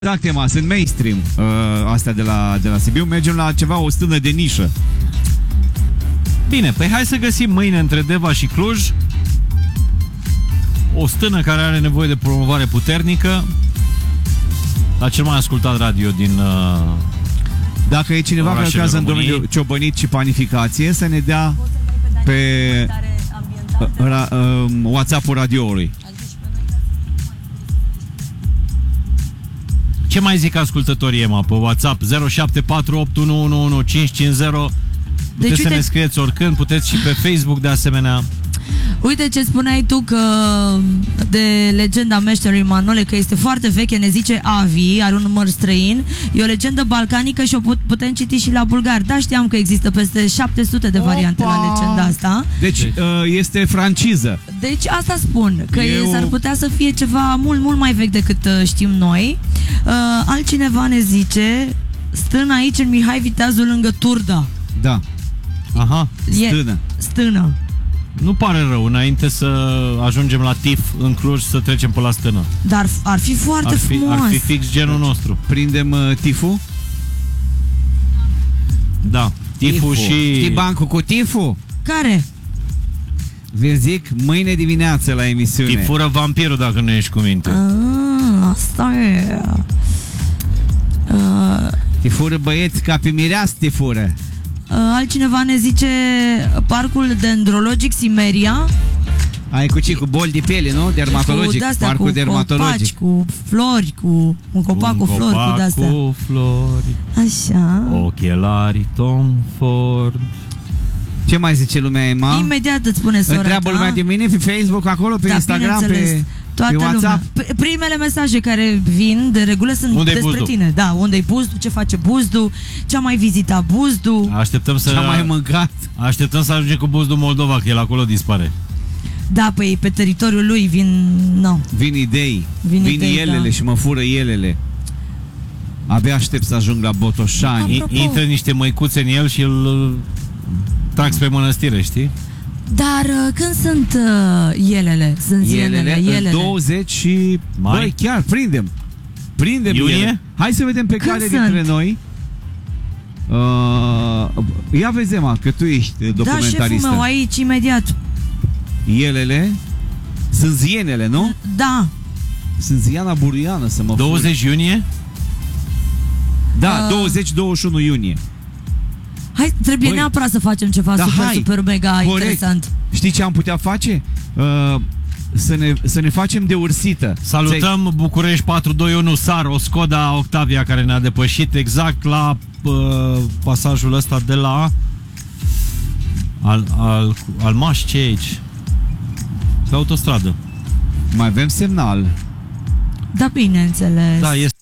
Exact, Ema, sunt mainstream astea de la Sibiu. Mergem la ceva, o stână de nișă. Bine, păi hai să găsim mâine între Deva și Cluj o stână care are nevoie de promovare puternică la cel mai ascultat radio din Dacă e cineva care lucrează în domeniul ciobănit și panificație, să ne dea pe WhatsApp-ul radioului. Ce mai zic ascultătorii, Ema, pe WhatsApp? 0748111550. Puteți să ne scrieți oricând, puteți și pe Facebook de asemenea. Uite ce spuneai tu că de legenda meșterului Manole, că este foarte veche, ne zice Avi, are un număr străin, e o legendă balcanică și o putem citi și la bulgar. Da, știam că există peste 700 de variante la legenda asta. Deci este franciză. Deci asta spun, că s-ar putea să fie ceva mult, mult mai vechi decât știm noi. Altcineva ne zice, stână aici în Mihai Viteazul lângă Turda. Da. Aha, stână. Stână. Nu pare rău, înainte să ajungem la TIF în Cluj, să trecem pe la stână. Dar ar fi foarte frumos. Ar fi fix genul nostru. Prindem TIF-ul? Da, TIF-ul și... Știi bancul cu TIF-ul? Care? Vi zic mâine dimineață la emisiune. Tifură vampirul, dacă nu ești cu minte. Asta e. Tifură băieți, ca pe mireas tifură. Altcineva ne zice parcul dendrologic Simeria. Ai cu boli de piele, nu? Dermatologic. Parcul cu dermatologic. Copaci, cu flori, cu un copac cu flori, cu de-astea. Cu flori. Așa. Ochelari Tom Ford. Ce mai zice lumea, Ema? Imediat îți spune sora ta. Întreabă lumea de mine pe Facebook, acolo, pe Instagram, pe WhatsApp. Primele mesaje care vin de regulă sunt unde-i despre Buzdu? tine. Da, unde-i Buzdu, ce face Buzdu, ce-a mai vizitat Buzdu. Așteptăm să... Ce-a mai mâncat. Așteptăm să ajungem cu Buzdu Moldova, că el acolo dispare. Da, păi pe teritoriul lui vin... No. Vin idei. Vin elele, da. și mă fură elele. Abia aștept să ajung la Botoșani. Intră niște măicuțe în el și îl trag spre mănăstire, știi? Dar când sunt elele? Sunt elele. 20 și... Mai? Băi, chiar, prindem iunie? ele. Hai să vedem pe Când care sunt? dintre noi. Ia vezi, Ema, că tu ești documentaristă. Da, șeful meu, aici, imediat. Elele sunt zienele, nu? Da. Sunt Ziana Buriană, să mă 20 iunie? Da, 20-21 iunie. Hai, trebuie neapărat să facem ceva super mega interesant. Știi ce am putea face? Să ne facem de ursită. Salutăm București 421 SAR, o Skoda Octavia care ne-a depășit exact la pasajul ăsta de la al Maș, ce e aici? Pe autostradă. Mai avem semnal. Da, bineînțeles. Da, este.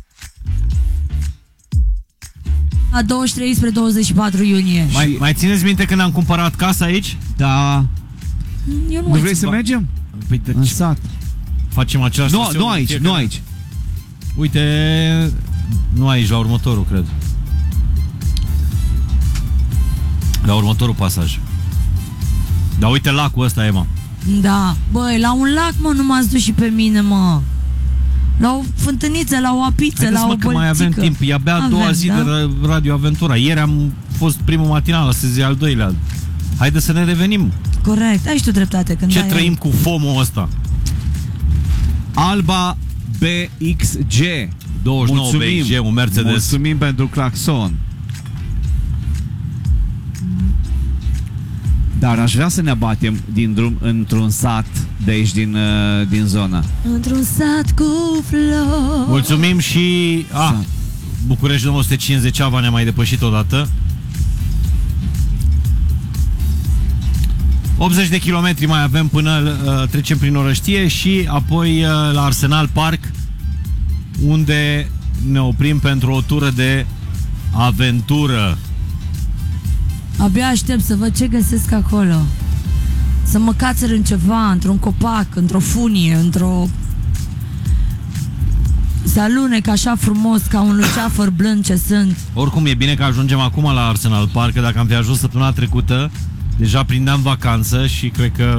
La 23 spre 24 iunie. Mai țineți minte când am cumpărat casa aici? Da. Eu nu vrei să mergem? Păi, în sat. Facem același Nu aici. Uite, nu aici, la următorul, cred. La următorul pasaj. Dar uite lacul ăsta, Ema. Da. Băi, la un lac, mă, nu m-ați dus și pe mine, mă. La o fântâniță, la o apiță, la o bălțică. Că mai avem timp. E abia a doua zi de Radio Aventura. Ieri am fost primul matinal, astăzi e al doilea. Haide să ne revenim. Corect, ai și tu dreptate. Ce trăim cu FOMO ăsta? Alba BXG 29 BXG, un Mercedes. Mulțumim pentru claxon. Dar aș vrea să ne abatem din drum într-un sat de aici din zona. Într-un sat cu flori. Mulțumim și București 950 Ava ne-a mai depășit odată. 80 de kilometri mai avem până trecem prin Orăștie și apoi la Arsenal Park, unde ne oprim pentru o tură de aventură. Abia aștept să văd ce găsesc acolo. Să mă cațăr în ceva, într-un copac, într-o funie, să alunec așa frumos ca un luceafăr blând ce sunt. Oricum e bine că ajungem acum la Arsenal Park, că dacă am fi ajuns săptămâna trecută, deja prindeam vacanță și cred că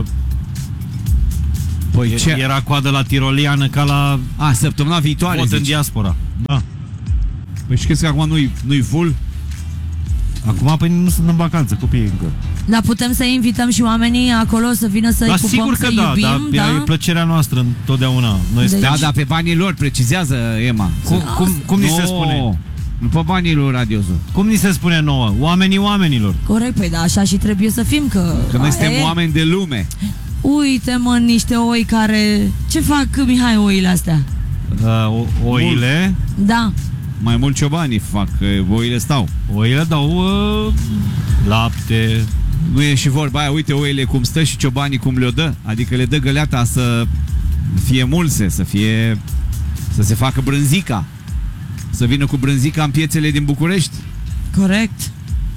Păi ce? Era coadă la tiroliană ca la săptămâna viitoare, vot în diaspora. Da. Păi și crezi că acum nu-i full? Acum păi nu sunt în vacanță, copiii încă. Dar putem să invităm și oamenii acolo să vină să-i pupăm, sigur că să da, iubim, da? E plăcerea noastră întotdeauna. Noi Deci- Da, dar pe banii lor, precizează Emma. Cum ni se spune? Nu pe banii lui Radiosul. Cum ni se spune nouă? Oamenii oamenilor. Corect, păi da, așa și trebuie să fim, Că noi suntem oameni de lume. Uite-mă, niște oi care... Ce fac, Mihai, oile astea? Oile. Da. Mai mult ciobanii fac, că oile stau. Oile dau lapte. Nu e și vorba aia, uite oile cum stă și ciobanii cum le-o dă. Adică le dă găleata să fie mulse, să se facă brânzica. Să vină cu brânzica în piețele din București. Corect.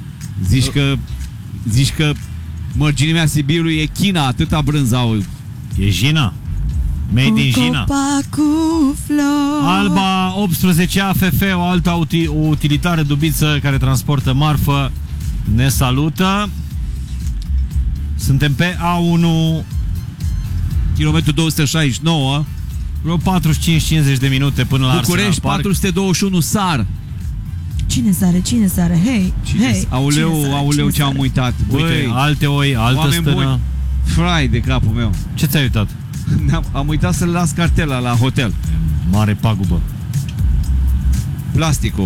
Zici că mărginimea Sibiului e China, atâta brânză au. E Jina. Made in Jina. Copacul flor. Alba 18 AFF, o altă utilitară dubiță care transportă marfă, ne salută. Suntem pe A1, Kilometrul 269, vreo 45-50 de minute până la București, Arsenal Park. 421 Sar. Cine sare? Hei, hei. Auleu, ce am uitat. Uite, alte oi, altă oameni stână. buni. Frai de capul meu. Ce ți-ai uitat? Am uitat să-l las cartela la hotel. Mare pagubă. Plasticul.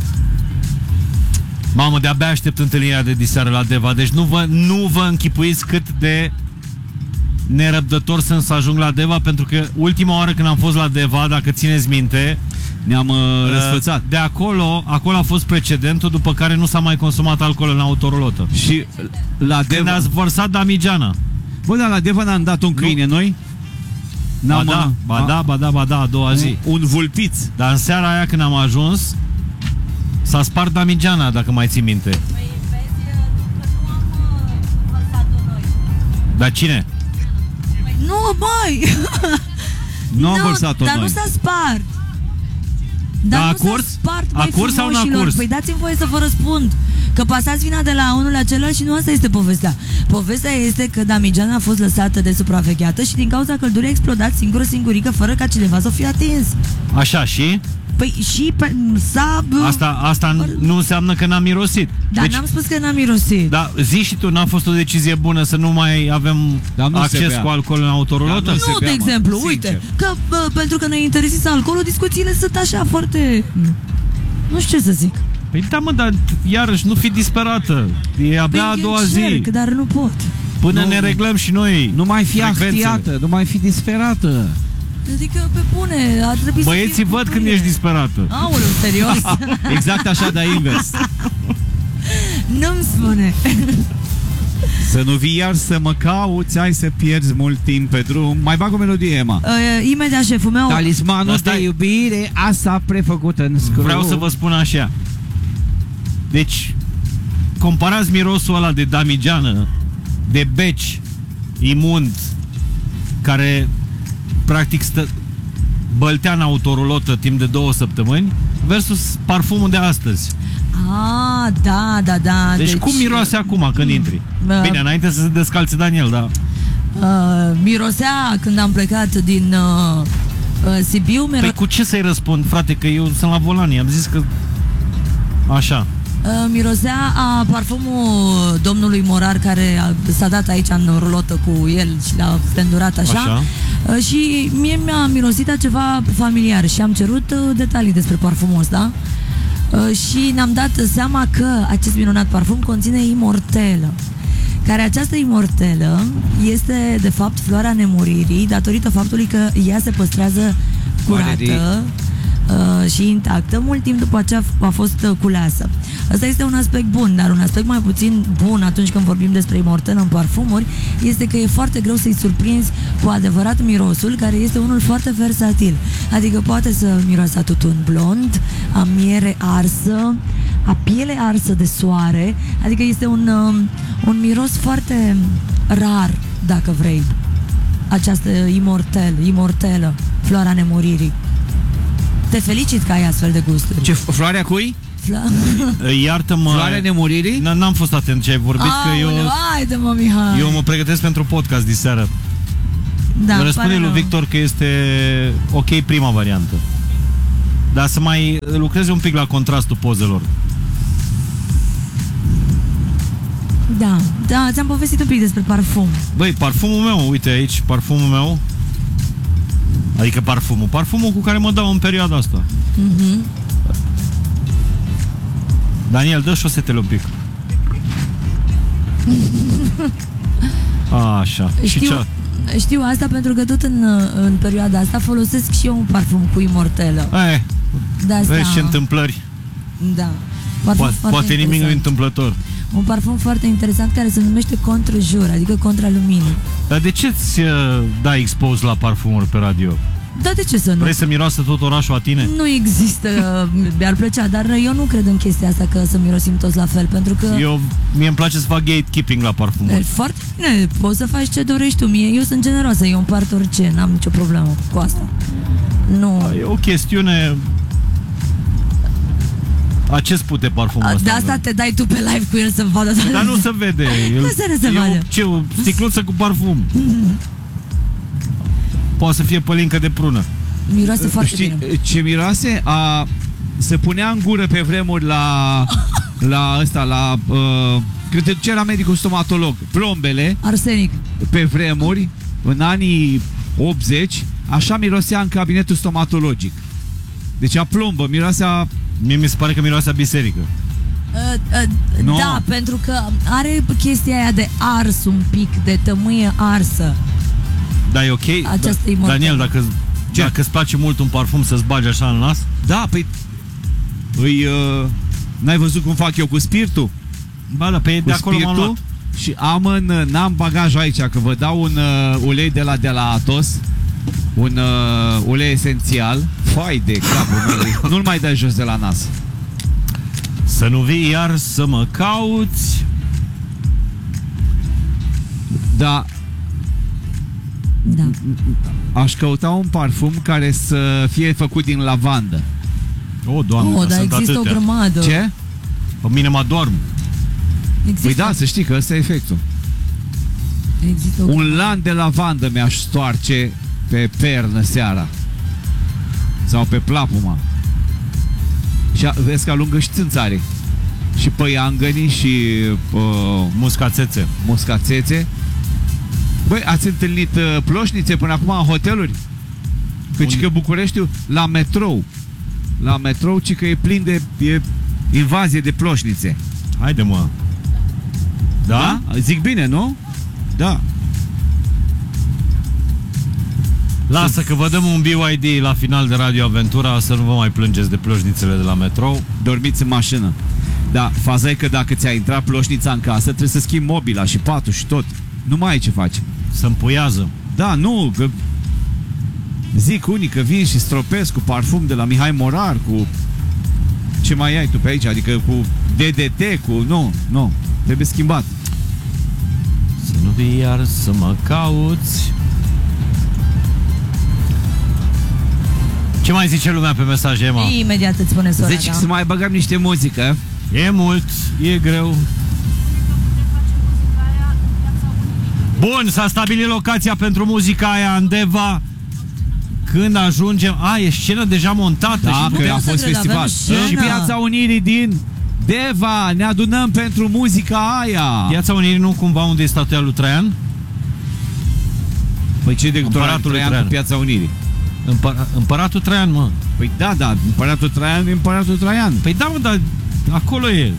Mamă, de-abia aștept întâlnirea de diseară la Deva. Deci nu vă închipuiți cât de nerăbdător sunt să ajung la Deva, pentru că ultima oară când am fost la Deva, dacă țineți minte, Ne-am răsfățat. De acolo a fost precedentul, după care nu s-a mai consumat alcool în autorulotă. Și la Când Deva... ați vărsat Damigeana. Bă, dar la Deva n-am dat un câine noi? Ba da, a doua zi. Un vulpiț. Dar în seara aia când am ajuns, s-a spart Damigeana, dacă mai ții minte. Păi vezi că nu am vărsat-o noi. Dar cine? Nu, băi! Nu am vărsat-o dar noi. nu s-a spart. Dar Dar a nu s-a curs? spart, A băi, curs sau n-a frumoșilor. curs? Păi dați-mi voie să vă răspund. Că pasați vina de la unul la celălalt și nu asta este povestea. Povestea este că Damigeana a fost lăsată de supravegheată și din cauza căldurii a explodat singurică fără ca cineva să o fie atins. Așa, și? Păi și s-a... Asta nu înseamnă că n-a mirosit. Dar n-am spus că n-a mirosit. Da, zi și tu, n-a fost o decizie bună să nu mai avem acces cu alcool în autorulotă? Nu, de exemplu, uite, că pentru că ne interesează alcoolul, discuțiile sunt așa foarte... Nu știu ce să zic. Păi da, mă, dar iarăși nu fi disperată. E abia a doua zi. Dar nu pot. Până ne reglăm și noi. Nu mai fi frecvențele. ahtiată, nu mai fi disperată. Adică, pe bune, ar trebui Băieții să fie văd când ești disperată. Aoleu, serios? Exact așa, dar invers. Nu-mi spune. Să nu vii iar să mă cauți, ai să pierzi mult timp pe drum. Mai bag o melodie, Emma. Imediat, șeful meu. Talismanul de iubire, asta prefăcută în scru. Vreau să vă spun așa. Deci, comparați mirosul ăla de damigeană, de beci imund, care practic băltea în autorulotă timp de 2 săptămâni, versus parfumul de astăzi. Ah, da. Deci cum miroase acum când intri? Bine, înainte să se descalțe Daniel, da. Mirosea când am plecat din Sibiu. Păi cu ce să-i răspund, frate, că eu sunt la volan, i-am zis că... Așa. Mirosea a parfumul domnului Morar, care s-a dat aici în rulotă cu el și l-a stendurat așa. Și mie mi-a mirosit a ceva familiar și am cerut detalii despre parfumul ăsta. Și ne-am dat seama că acest minunat parfum conține imortelă, care această imortelă este de fapt floarea nemuririi, datorită faptului că ea se păstrează curată și intactă mult timp după ce a fost culeasă. Asta este un aspect bun, dar un aspect mai puțin bun atunci când vorbim despre imortelă în parfumuri este că e foarte greu să-i surprinzi cu adevărat mirosul, care este unul foarte versatil. Adică poate să miroase a tutun blond, a miere arsă, a piele arsă de soare, adică este un miros foarte rar, dacă vrei, această imortelă, floarea nemuririi. Te felicit că ai astfel de gusturi. Ce, floarea cui? Iartă-mă. Floarea nemuririi? N-am fost atent ce ai vorbit. Haide-mă, Mihai. Eu mă pregătesc pentru podcast diseară. Da, răspunde lui Victor că este ok prima variantă. Dar să mai lucreze un pic la contrastul pozelor. Da, ți-am povestit un pic despre parfum. Băi, parfumul meu, uite aici, parfumul meu. Adică parfumul cu care mă dau în perioada asta. Daniel, dă șosetele un pic. Așa. Știu asta pentru că tot în perioada asta folosesc și eu un parfum cu imortelă. Vezi ce întâmplări. Da. Poate nimic nu e întâmplător. Un parfum foarte interesant care se numește Contre-Jour, adică contra luminii. Dar de ce ți dai expose la parfumuri pe radio? Da, de ce să nu? Vrei să miroasă tot orașul a tine? Nu există, mi-ar plăcea, dar eu nu cred în chestia asta că să mirosim toți la fel, pentru că... Mie îmi place să fac gatekeeping la parfumuri. Foarte bine, poți să faci ce dorești tu. Eu sunt generoasă, eu împart orice, n-am nicio problemă cu asta. Nu... E o chestiune... A ce spute parfumul ăsta? De asta te dai tu pe live cu el să vadă. Dar nu se vede. Se vadă. O sticluță cu parfum. Poate să fie pălincă de prună. Miroase foarte bine. Ce miroase? Se punea în gură pe vremuri când te ducea la medicul stomatolog, plombele. Arsenic. Pe vremuri, în anii 80, așa mirosea în cabinetul stomatologic. Deci a plombă, miroasea... Mie mi se pare că miroase a biserică. No. Da, pentru că are chestia aia de ars un pic, de tămâie arsă. Da, e ok? Daniel, dacă îți place mult un parfum să-ți bagi așa în nas? Da, păi... n-ai văzut cum fac eu cu spiritul? Ba da, pe de acolo m-am luat. Și n-am bagaj aici, că vă dau un ulei de la Atos, un ulei esențial. Fai de capul meu, nu-l mai dai jos de la nas. Să nu vii iar să mă cauți. Da. Aș căuta un parfum care să fie făcut din lavandă. O, Doamne, dar există o grămadă. Ce? Pe mine mă adorm. Păi da, să știi că ăsta e efectul. Un lan de lavandă mi-aș stoarce pe pernă seara. Sau pe plapuma. Și vezi că alungă și țânțare. Și păiangănii și muscațețe. Băi, ați întâlnit ploșnițe până acum în hoteluri? Căci că Bucureștiul, la metrou, ci că e plin de invazie de ploșnițe. Haide, mă. Da? Zic bine, nu? Da. Lasă că vă dăm un BYD la final de Radio Aventura, să nu vă mai plângeți de ploșnițele de la metrou. Dormiți în mașină. Da, faza e că dacă ți-a intrat ploșnița în casă, trebuie să schimbi mobila și patul și tot. Nu mai ai ce faci. Se împuiază. Da, nu, că zic unii că vin și stropesc cu parfum de la Mihai Morar, cu ce mai ai tu pe aici, adică cu DDT, cu... Nu, trebuie schimbat. Să nu vii iar să mă cauți. Ce mai zice lumea pe mesaj, Emma? Imediat îți spune sora. Zici că să mai băgăm niște muzică. E mult, e greu. Bun, s-a stabilit locația pentru muzica aia în Deva. Când ajungem... e scenă deja montată. Da, că a fost festival. Și Piața Unirii din Deva. Ne adunăm pentru muzica aia. Piața Unirii nu cumva unde e statuia lui Traian? Păi ce de Traian cu Piața Unirii? Împăratul Traian, mă. Păi da, Împăratul Traian. Păi da, mă, dar acolo e.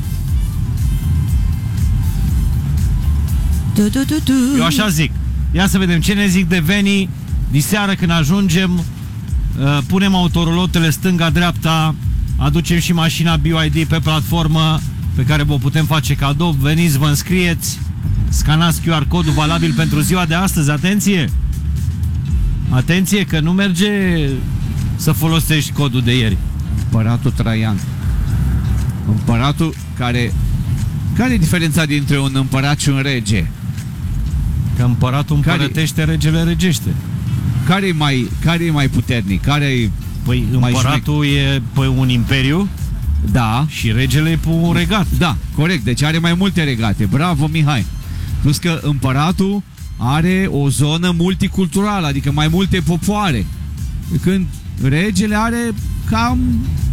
Eu așa zic. Ia să vedem ce ne zic de Veni. Diseară când ajungem, punem autorolotele stânga-dreapta, aducem și mașina BYD pe platformă pe care vă putem face cadou. Veniți, vă înscrieți, scanați QR codul valabil pentru ziua de astăzi. Atenție! Atenție că nu merge să folosești codul de ieri. Împăratul Traian. Împăratul care... Care e diferența dintre un împărat și un rege? Că împăratul împărătește, regele regește. Care e mai puternic? Păi împăratul e pe un imperiu. Da. Și regele e pe un regat. Da, corect. Deci are mai multe regate. Bravo, Mihai. Plus că împăratul are o zonă multiculturală, adică mai multe popoare. Când regele are cam